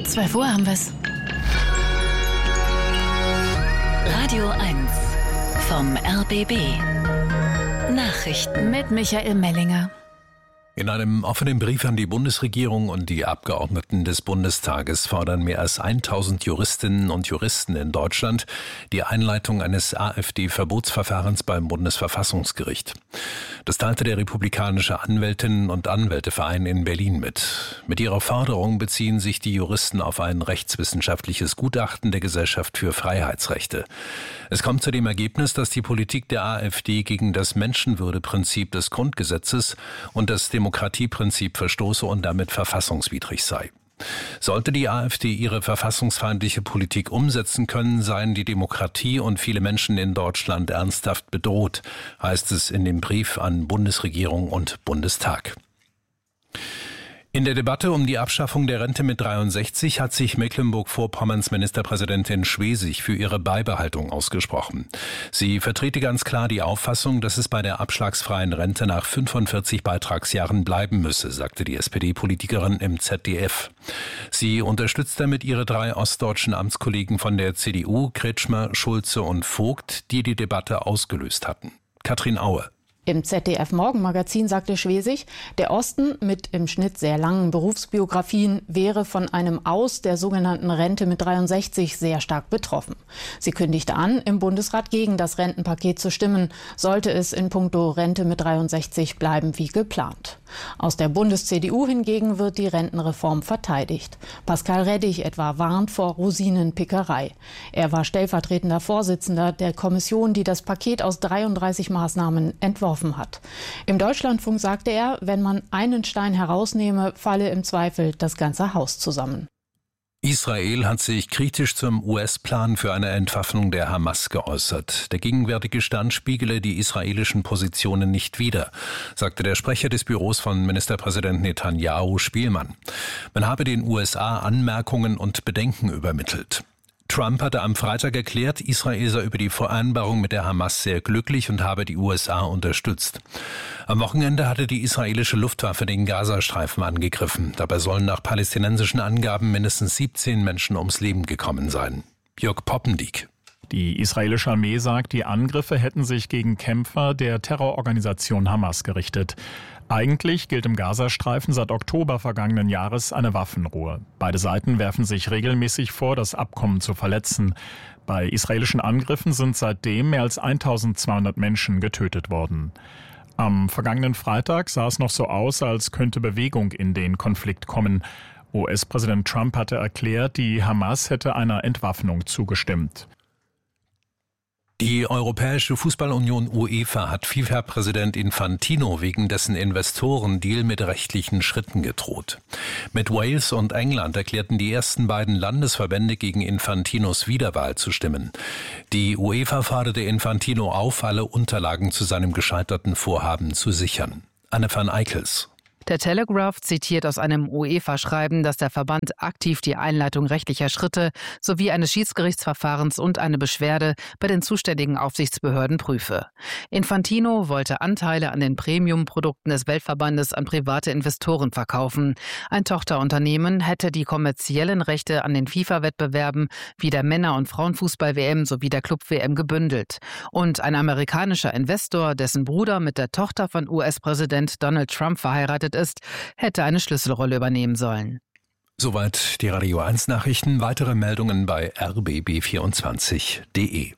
12 Uhr haben wir's. Radio 1 vom RBB. Nachrichten Mit Michael Mellinger. In einem offenen Brief an die Bundesregierung und die Abgeordneten des Bundestages fordern mehr als 1000 Juristinnen und Juristen in Deutschland die Einleitung eines AfD-Verbotsverfahrens beim Bundesverfassungsgericht. Das teilte der Republikanische Anwältinnen- und Anwälteverein in Berlin mit. Mit ihrer Forderung beziehen sich die Juristen auf ein rechtswissenschaftliches Gutachten der Gesellschaft für Freiheitsrechte. Es kommt zu dem Ergebnis, dass die Politik der AfD gegen das Menschenwürdeprinzip des Grundgesetzes und das Demokratieprinzip verstoße und damit verfassungswidrig sei. Sollte die AfD ihre verfassungsfeindliche Politik umsetzen können, seien die Demokratie und viele Menschen in Deutschland ernsthaft bedroht, heißt es in dem Brief an Bundesregierung und Bundestag. In der Debatte um die Abschaffung der Rente mit 63 hat sich Mecklenburg-Vorpommerns Ministerpräsidentin Schwesig für ihre Beibehaltung ausgesprochen. Sie vertrete ganz klar die Auffassung, dass es bei der abschlagsfreien Rente nach 45 Beitragsjahren bleiben müsse, sagte die SPD-Politikerin im ZDF. Sie unterstützt damit ihre 3 ostdeutschen Amtskollegen von der CDU, Kretschmer, Schulze und Vogt, die die Debatte ausgelöst hatten. Katrin Aue. Im ZDF-Morgenmagazin sagte Schwesig, der Osten mit im Schnitt sehr langen Berufsbiografien wäre von einem Aus der sogenannten Rente mit 63 sehr stark betroffen. Sie kündigte an, im Bundesrat gegen das Rentenpaket zu stimmen, sollte es in puncto Rente mit 63 bleiben wie geplant. Aus der Bundes-CDU hingegen wird die Rentenreform verteidigt. Pascal Reddig etwa warnt vor Rosinenpickerei. Er war stellvertretender Vorsitzender der Kommission, die das Paket aus 33 Maßnahmen entworfen hat. Im Deutschlandfunk sagte er, wenn man einen Stein herausnehme, falle im Zweifel das ganze Haus zusammen. Israel hat sich kritisch zum US-Plan für eine Entwaffnung der Hamas geäußert. Der gegenwärtige Stand spiegele die israelischen Positionen nicht wider, sagte der Sprecher des Büros von Ministerpräsident Netanyahu, Spielmann. Man habe den USA Anmerkungen und Bedenken übermittelt. Trump hatte am Freitag erklärt, Israel sei über die Vereinbarung mit der Hamas sehr glücklich und habe die USA unterstützt. Am Wochenende hatte die israelische Luftwaffe den Gazastreifen angegriffen. Dabei sollen nach palästinensischen Angaben mindestens 17 Menschen ums Leben gekommen sein. Jörg Poppendiek. Die israelische Armee sagt, die Angriffe hätten sich gegen Kämpfer der Terrororganisation Hamas gerichtet. Eigentlich gilt im Gazastreifen seit Oktober vergangenen Jahres eine Waffenruhe. Beide Seiten werfen sich regelmäßig vor, das Abkommen zu verletzen. Bei israelischen Angriffen sind seitdem mehr als 1200 Menschen getötet worden. Am vergangenen Freitag sah es noch so aus, als könnte Bewegung in den Konflikt kommen. US-Präsident Trump hatte erklärt, die Hamas hätte einer Entwaffnung zugestimmt. Die Europäische Fußballunion UEFA hat FIFA-Präsident Infantino wegen dessen Investorendeal mit rechtlichen Schritten gedroht. Mit Wales und England erklärten die ersten beiden Landesverbände gegen Infantinos Wiederwahl zu stimmen. Die UEFA forderte Infantino auf, alle Unterlagen zu seinem gescheiterten Vorhaben zu sichern. Anne van Eickels. Der Telegraph zitiert aus einem UEFA-Schreiben, dass der Verband aktiv die Einleitung rechtlicher Schritte sowie eines Schiedsgerichtsverfahrens und eine Beschwerde bei den zuständigen Aufsichtsbehörden prüfe. Infantino wollte Anteile an den Premium-Produkten des Weltverbandes an private Investoren verkaufen. Ein Tochterunternehmen hätte die kommerziellen Rechte an den FIFA-Wettbewerben wie der Männer- und Frauenfußball-WM sowie der Club-WM gebündelt. Und ein amerikanischer Investor, dessen Bruder mit der Tochter von US-Präsident Donald Trump verheiratet ist, hätte eine Schlüsselrolle übernehmen sollen. Soweit die Radio 1 Nachrichten. Weitere Meldungen bei rbb24.de.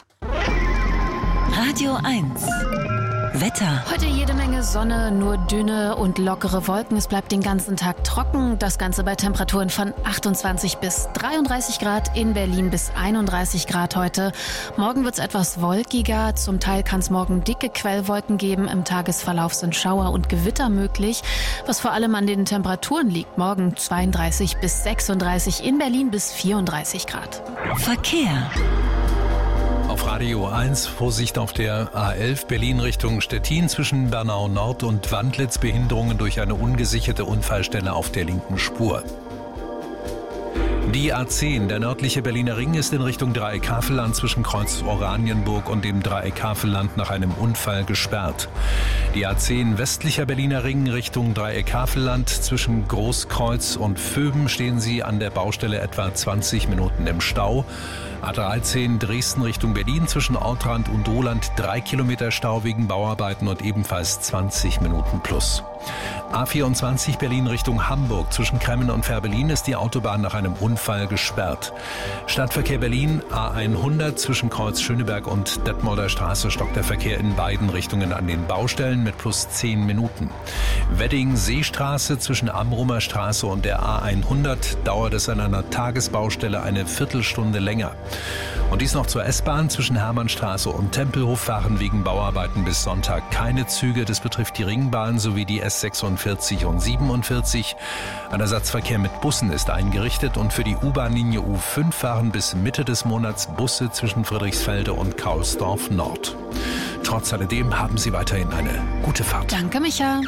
Radio 1 Wetter. Heute jede Menge Sonne, nur dünne und lockere Wolken. Es bleibt den ganzen Tag trocken. Das Ganze bei Temperaturen von 28 bis 33 Grad, in Berlin bis 31 Grad heute. Morgen wird es etwas wolkiger. Zum Teil kann es morgen dicke Quellwolken geben. Im Tagesverlauf sind Schauer und Gewitter möglich. Was vor allem an den Temperaturen liegt. Morgen 32 bis 36, in Berlin bis 34 Grad. Verkehr. Auf Radio 1 Vorsicht auf der A11 Berlin Richtung Stettin zwischen Bernau Nord und Wandlitz, Behinderungen durch eine ungesicherte Unfallstelle auf der linken Spur. Die A10, der nördliche Berliner Ring, ist in Richtung Dreieck Havelland zwischen Kreuz Oranienburg und dem Dreieck Havelland nach einem Unfall gesperrt. Die A10, westlicher Berliner Ring Richtung Dreieck Havelland zwischen Großkreuz und Vöben stehen Sie an der Baustelle etwa 20 Minuten im Stau. A13 Dresden Richtung Berlin zwischen Ortrand und Roland 3 Kilometer Stau wegen Bauarbeiten und ebenfalls 20 Minuten plus. A24 Berlin Richtung Hamburg zwischen Kremmen und Fehrbellin ist die Autobahn nach einem Unfall gesperrt. Stadtverkehr Berlin A100 zwischen Kreuz Schöneberg und Detmolder Straße stockt der Verkehr in beiden Richtungen an den Baustellen mit plus 10 Minuten. Wedding-Seestraße zwischen Amrumer Straße und der A100 dauert es an einer Tagesbaustelle eine Viertelstunde länger. Und dies noch zur S-Bahn zwischen Hermannstraße und Tempelhof fahren wegen Bauarbeiten bis Sonntag keine Züge. Das betrifft die Ringbahn sowie die S46 und 47. Ein Ersatzverkehr mit Bussen ist eingerichtet und für die U-Bahn-Linie U5 fahren bis Mitte des Monats Busse zwischen Friedrichsfelde und Kaulsdorf Nord. Trotz alledem haben Sie weiterhin eine gute Fahrt. Danke, Micha.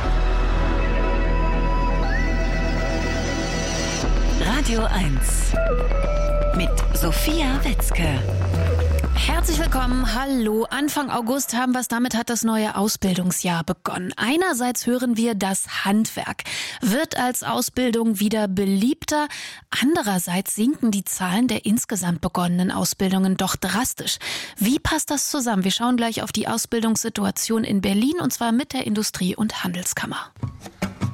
Radio 1 mit Sophia Wetzke. Herzlich willkommen, hallo. Anfang August haben wir es, damit hat das neue Ausbildungsjahr begonnen. Einerseits hören wir, das Handwerk wird als Ausbildung wieder beliebter. Andererseits sinken die Zahlen der insgesamt begonnenen Ausbildungen doch drastisch. Wie passt das zusammen? Wir schauen gleich auf die Ausbildungssituation in Berlin und zwar mit der Industrie- und Handelskammer.